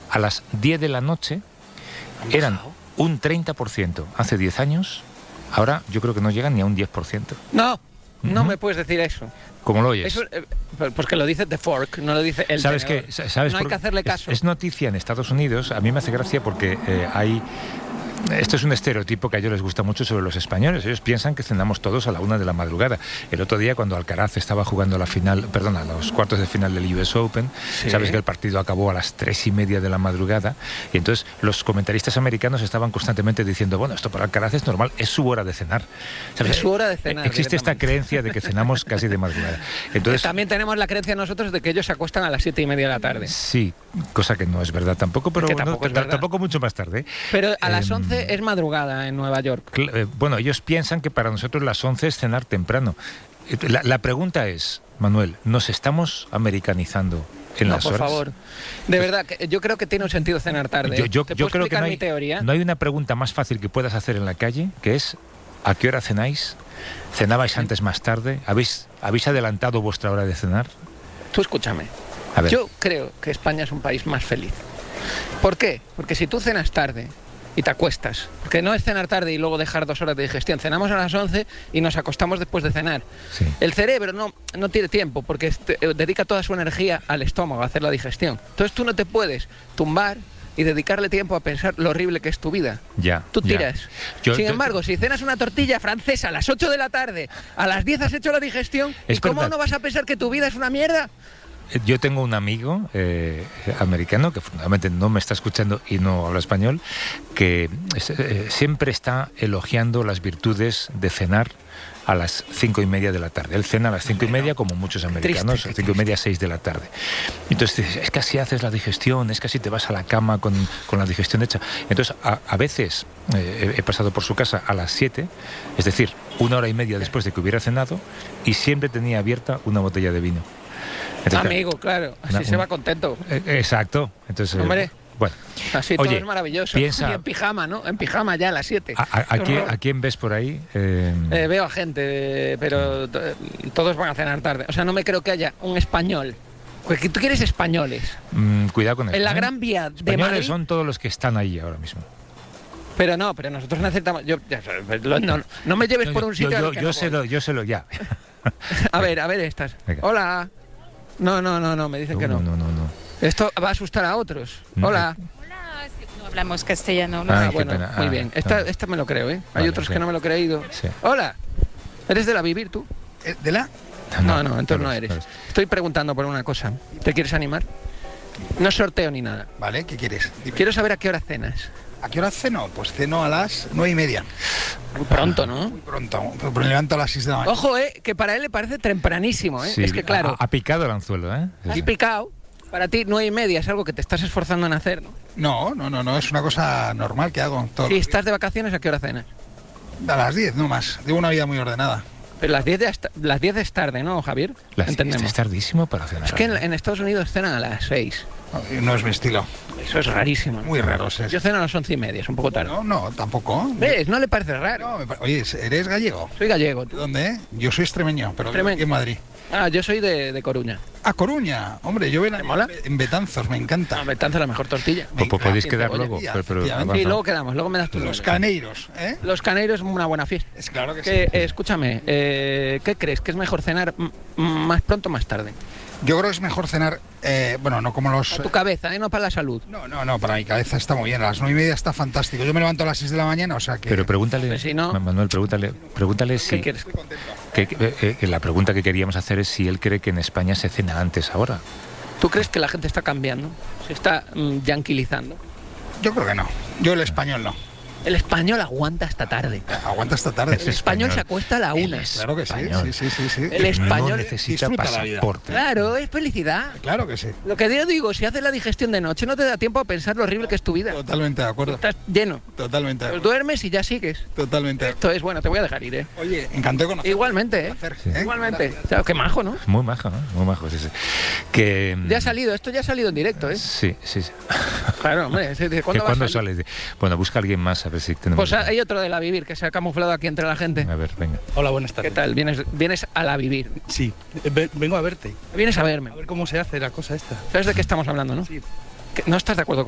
a las 10 de la noche eran un 30% hace 10 años, ahora yo creo que no llegan ni a un 10%. No, no me puedes decir eso. ¿Cómo lo oyes? Eso, pues que lo dice The Fork, no lo dice el ¿Sabes tenedor. qué? ¿Sabes no hay que hacerle caso. Es noticia en Estados Unidos, a mí me hace gracia porque hay... Esto es un estereotipo que a ellos les gusta mucho sobre los españoles. Ellos piensan que cenamos todos a la 1 de la madrugada. El otro día, cuando Alcaraz estaba jugando los cuartos de final del US Open, Sí. sabes que el partido acabó a las 3:30 de la madrugada, y entonces los comentaristas americanos estaban constantemente diciendo, bueno, esto para Alcaraz es normal, es su hora de cenar. ¿Sabes? Es su hora de cenar. Existe esta creencia de que cenamos casi de madrugada. Entonces, también tenemos la creencia nosotros de que ellos se acuestan a las 7:30 de la tarde. sí, cosa que no es verdad tampoco, pero Que bueno, tampoco es verdad. tampoco mucho más tarde. Pero a las 11 es madrugada en Nueva York. Bueno, ellos piensan que para nosotros las 11 es cenar temprano. La pregunta es, Manuel, ¿nos estamos americanizando en las por horas? favor. De verdad, yo creo que tiene un sentido cenar tarde. Yo ¿Te puedo creo que explicar no mi hay, teoría? no hay una pregunta más fácil que puedas hacer en la calle, que es ¿a qué hora cenáis? ¿Cenabais antes, más tarde? ¿Habéis adelantado vuestra hora de cenar? Tú escúchame. A ver. Yo creo que España es un país más feliz. ¿Por qué? Porque si tú cenas tarde y te acuestas, porque no es cenar tarde y luego dejar 2 horas de digestión, cenamos a las 11 y nos acostamos después de cenar. Sí. El cerebro no tiene tiempo porque dedica toda su energía al estómago, a hacer la digestión. Entonces tú no te puedes tumbar y dedicarle tiempo a pensar lo horrible que es tu vida. Ya. Tú ya. tiras. Yo- Sin yo- embargo, si cenas una tortilla francesa a las 8 de la tarde, a las 10 has hecho la digestión, Es ¿y cómo verdad. no vas a pensar que tu vida es una mierda? Yo tengo un amigo americano que fundamentalmente no me está escuchando y no habla español, que siempre está elogiando las virtudes de cenar a las 5:30 de la tarde. Él cena a las 5:30 como muchos americanos, triste. 5:30, 6 de la tarde. Entonces dices, es que así haces la digestión, es que así te vas a la cama con la digestión hecha. Entonces a veces he pasado por su casa a las 7, es decir, 1 hora y media después de que hubiera cenado, y siempre tenía abierta una botella de vino. Entonces, Amigo, claro, así se va contento. Exacto. Entonces, Hombre. bueno. Así todo Oye, es maravilloso. piensa- Y en pijama, ¿no? En pijama ya a las 7. ¿A quién ves por ahí? Veo a gente, pero todos van a cenar tarde. O sea, no me creo que haya un español. Porque tú quieres españoles. Cuidado con eso. En la Gran Vía de Españoles Madrid. son todos los que están ahí ahora mismo. Pero nosotros necesitamos. No me lleves por un sitio. al que no voy. Yo sé lo ya. A ver estas. Venga. Hola. No, me dicen que no. No. Esto va a asustar a otros. No, Hola. Hola, es que no hablamos castellano. Ah, No. qué Bueno, pena. muy Ah, bien. no. Esta me lo creo, ¿eh? Hay Vale, otros sí. que no me lo he creído. Sí. Hola. ¿Eres de la Vivir tú? ¿De la? No, entonces no lo eres. es. Estoy preguntando por una cosa. ¿Te quieres animar? No sorteo ni nada. Vale, ¿qué quieres? Dime. Quiero saber a qué hora cenas. ¿A qué hora ceno? Pues ceno a las 9:30. Muy pronto, ¿no? Muy pronto. Pero me levanto a las 6 de la mañana. Ojo, que para él le parece tempranísimo, ¿eh? Sí, Es que claro, ha picado el anzuelo, ¿eh? Sí, has sí. picado. Para ti 9:30 es algo que te estás esforzando en hacer, ¿no? No, es una cosa normal que hago. Todo Si estás de vacaciones, ¿a qué hora cenas? a las 10, no más. Llevo una vida muy ordenada. Pero las 10 es tarde, ¿no, Javier? Entendemos. Es tardísimo para cenar. Es que en Estados Unidos cenan a las 6. No es mi estilo. Eso es rarísimo. Muy raro es eso. Yo ceno a las 11:30, es un poco tarde. No, tampoco. ¿Ves? ¿No le parece raro? No, oye, ¿eres gallego? Soy gallego. ¿De dónde? Yo soy extremeño, pero vivo Extremeño. aquí en Madrid. Yo soy de Coruña. A Coruña. Hombre, yo ¿Te mola? en Betanzos, me encanta. No, Betanza es la mejor tortilla. Podéis Sin quedar cebolla. luego. Pero Efectivamente. Sí, avanza. luego quedamos, luego me das tus Los nombres. caneiros, ¿eh? Los Caneiros es una buena fiesta. Es claro que Que, sí. escúchame, ¿qué crees? ¿Que es mejor cenar más pronto o más tarde? Yo creo que es mejor cenar, bueno, no como los... A tu cabeza, no para la salud. No, para mi cabeza está muy bien. A las 9:30 está fantástico. Yo me levanto a las 6 de la mañana, o sea que... Pero pregúntale, Pues si no- Manuel, pregúntale si... ¿Qué quieres? que la pregunta que queríamos hacer es si él cree que en España se cena antes ahora. ¿Tú crees que la gente está cambiando? ¿Se está yanquilizando? Yo creo que no. Yo el español no. El español aguanta hasta tarde. Aguanta esta tarde. Es El español español. se acuesta a la 1. Claro que sí, español. sí. El español no necesita disfruta la vida. pasaporte. Claro, es felicidad. Claro que sí. Lo que yo digo, si haces la digestión de noche, no te da tiempo a pensar lo horrible que es tu vida. Totalmente de acuerdo. Estás lleno. Totalmente de Pues acuerdo. duermes y ya sigues. Totalmente de acuerdo. Esto es bueno, te voy a dejar ir, ¿eh? Oye, encantado de conocer. Igualmente, ¿eh? Igualmente. O sea, qué majo, ¿no? Muy majo, ¿no? Muy majo, sí. Que, Ya ha salido, esto ya ha salido en directo, ¿eh? Sí. Claro, hombre. ¿Cuándo ¿Que va a cuándo salir? sale? Bueno, busca a alguien más a ver si tenemos... Pues hay otro de la Vivir que se ha camuflado aquí entre la gente. A ver, venga. Hola, buenas ¿Qué tardes. tal? Vienes a la Vivir. Sí, vengo a verte, Vienes a verme. a ver cómo se hace la cosa esta. ¿Sabes de qué estamos hablando, no? Sí. Que no estás de acuerdo